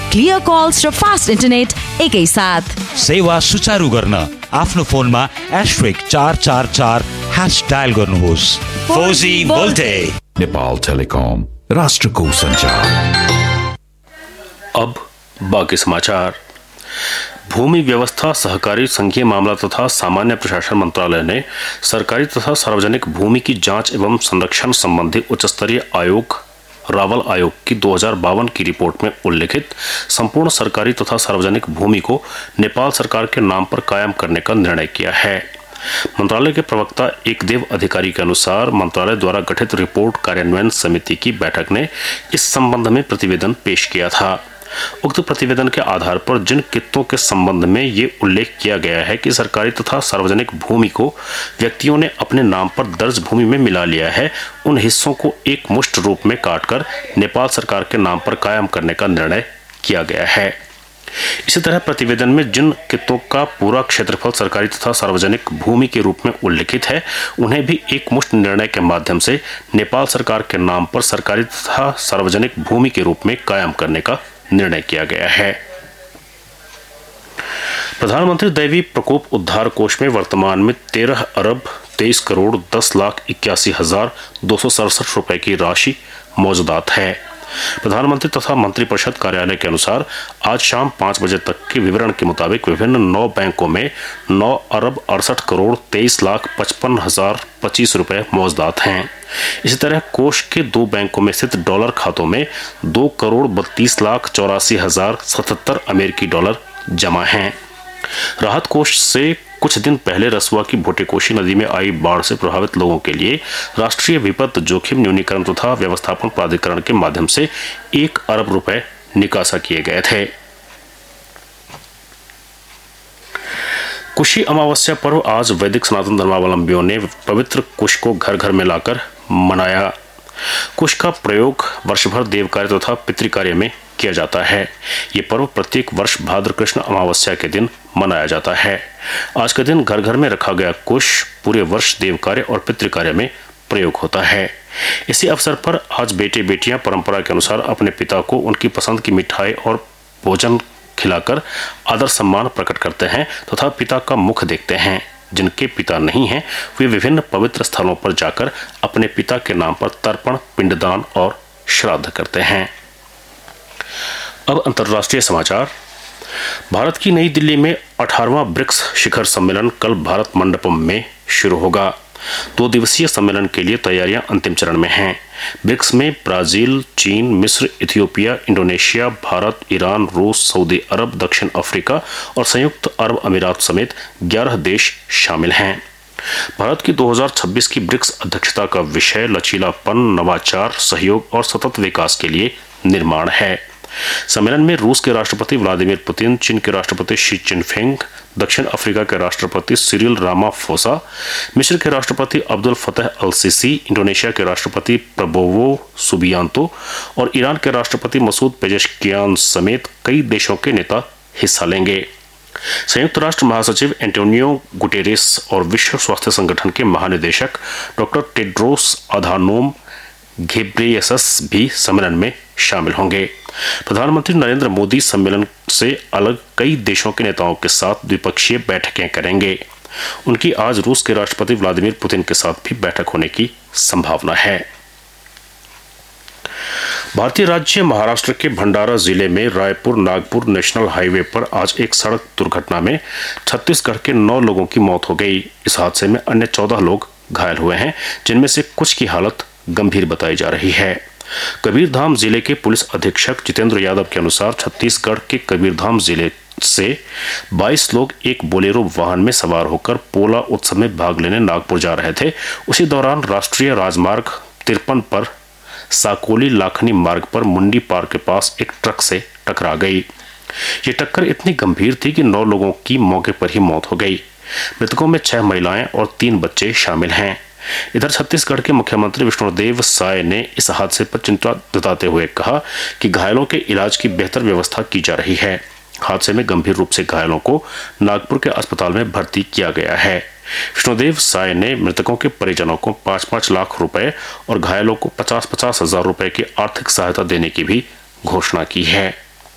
Clear calls र fast internet एकै साथ। सेवा सुचारू गर्न आफ्नो फोनमा *444# डायल गर्नुहोस्। 4G भोल्टे। नेपाल टेलिकम, राष्ट्रको संचार। अब बाकी समाचार। भूमि व्यवस्था, सहकारी, संघीय मामला तथा सामान्य प्रशासन मंत्रालय ने सरकारी तथा सार्वजनिक भूमि की जांच एवं संरक्षण संबंधी उच्च स्तरीय आयोग रावल आयोग की 2052 की रिपोर्ट में उल्लेखित संपूर्ण सरकारी तथा सार्वजनिक भूमि को नेपाल सरकार के नाम पर कायम करने का निर्णय किया है। मंत्रालय के प्रवक्ता एकदेव अधिकारी के अनुसार मंत्रालय द्वारा गठित रिपोर्ट कार्यान्वयन समिति की बैठक ने इस संबंध में प्रतिवेदन पेश किया था। उक्त प्रतिवेदन के आधार पर जिन कित्तों के संबंध में ये उल्लेख किया गया है कि सरकारी तथा सार्वजनिक भूमि को व्यक्तियों ने अपने नाम पर दर्ज भूमि में मिला लिया है, उन हिस्सों को एक मुश्त रूप में काटकर नेपाल सरकार के नाम पर कायम करने का निर्णय किया गया है। इसी तरह प्रतिवेदन में जिन कित्तों का पूरा क्षेत्रफल सरकारी तथा सार्वजनिक भूमि के रूप में उल्लिखित है, उन्हें भी एक मुश्त निर्णय के माध्यम से नेपाल सरकार के नाम पर सरकारी तथा सार्वजनिक भूमि के रूप में कायम करने का निर्णय किया गया है। प्रधानमंत्री दैवीय प्रकोप उद्धार कोष में वर्तमान में 13 अरब 23 करोड़ 10 लाख 81,267 रुपए की राशि मौजूदात है। प्रधानमंत्री तथा मंत्रिपरिषद कार्यालय के अनुसार आज शाम 5 बजे तक के विवरण के मुताबिक विभिन्न 9 बैंकों में 9 अरब 68 करोड़ 23 लाख 55,025 रुपए मौजूदात हैं। इसी तरह कोष के 2 बैंकों में स्थित डॉलर खातों में 2 करोड़ 32 लाख 84,077 अमेरिकी डॉलर जमा हैं। राहत कोष से कुछ दिन पहले रसुआ की भोटेकोशी नदी में आई बाढ़ से प्रभावित लोगों के लिए राष्ट्रीय विपत्ति जोखिम न्यूनीकरण तथा व्यवस्थापन प्राधिकरण के माध्यम से 1 अरब रुपए निकासा किए गए थे। कुशी अमावस्या पर्व आज वैदिक सनातन धर्मावलंबियों ने पवित्र कुश को घर घर में लाकर मनाया। कुश का प्रयोग वर्ष भर देव कार्य तथा पितृ कार्य में किया जाता है। ये पर्व प्रत्येक वर्ष भाद्र कृष्ण अमावस्या के दिन मनाया जाता है। आज के दिन घर घर में रखा गया कुश पूरे वर्ष देव कार्य और पितृ कार्य में प्रयोग होता है। इसी अवसर पर आज बेटे बेटियां परंपरा के अनुसार अपने पिता को उनकी पसंद की मिठाई और भोजन खिलाकर आदर सम्मान प्रकट करते हैं तथा पिता का मुख देखते हैं। जिनके पिता नहीं हैं, वे विभिन्न पवित्र स्थलों पर जाकर अपने पिता के नाम पर तर्पण, पिंडदान और श्राद्ध करते हैं। अब अंतर्राष्ट्रीय समाचार। भारत की नई दिल्ली में 18वां ब्रिक्स शिखर सम्मेलन कल भारत मंडपम में शुरू होगा। 2 दिवसीय सम्मेलन के लिए तैयारियां अंतिम चरण में हैं। ब्रिक्स में ब्राजील, चीन, मिस्र, इथियोपिया, इंडोनेशिया, भारत, ईरान, रूस, सऊदी अरब, दक्षिण अफ्रीका और संयुक्त अरब अमीरात समेत 11 देश शामिल हैं। भारत की 2026 की ब्रिक्स अध्यक्षता का विषय लचीलापन, नवाचार, सहयोग और सतत विकास के लिए निर्माण है। सम्मेलन में रूस के राष्ट्रपति व्लादिमीर पुतिन, चीन के राष्ट्रपति शी चिनफिंग, दक्षिण अफ्रीका के राष्ट्रपति सिरिल रामाफोसा, मिस्र के राष्ट्रपति अब्दुल फतेह अल सीसी, इंडोनेशिया के राष्ट्रपति प्रबोवो सुबियांतो और ईरान के राष्ट्रपति मसूद पेजेश्कियान समेत कई देशों के नेता हिस्सा लेंगे। संयुक्त राष्ट्र महासचिव एंटोनियो गुटेरेस और विश्व स्वास्थ्य संगठन के महानिदेशक डॉक्टर टेड्रोस अधानोम घेब्रेयेसस भी सम्मेलन में शामिल होंगे। प्रधानमंत्री नरेंद्र मोदी सम्मेलन से अलग कई देशों के नेताओं के साथ द्विपक्षीय बैठकें करेंगे। उनकी आज रूस के राष्ट्रपति व्लादिमीर पुतिन के साथ भी बैठक होने की संभावना है। भारतीय राज्य महाराष्ट्र के भंडारा जिले में रायपुर नागपुर नेशनल हाईवे पर आज एक सड़क दुर्घटना में छत्तीसगढ़ के 9 लोगों की मौत हो गई। इस हादसे में अन्य 14 लोग घायल हुए हैं, जिनमें से कुछ की हालत गंभीर बताई जा रही है। कबीरधाम जिले के पुलिस अधीक्षक जितेंद्र यादव के अनुसार छत्तीसगढ़ के कबीरधाम जिले से 22 लोग एक बोलेरो वाहन में सवार होकर पोला उत्सव में भाग लेने नागपुर जा रहे थे। उसी दौरान राष्ट्रीय राजमार्ग 53 पर साकोली लाखनी मार्ग पर मुंडी पार के पास एक ट्रक से टकरा गई। ये टक्कर इतनी गंभीर थी कि 9 लोगों की मौके पर ही मौत हो गई। मृतकों में 6 महिलाएं और 3 बच्चे शामिल हैं। इधर छत्तीसगढ़ के मुख्यमंत्री विष्णुदेव साय ने इस हादसे पर चिंता जताते हुए कहा कि घायलों के इलाज की बेहतर व्यवस्था की जा रही है। हादसे में गंभीर रूप से घायलों को नागपुर के अस्पताल में भर्ती किया गया है। विष्णुदेव साय ने मृतकों के परिजनों को 5-5 लाख रुपए और घायलों को 50-50 हजार रुपए की आर्थिक सहायता देने की भी घोषणा की है।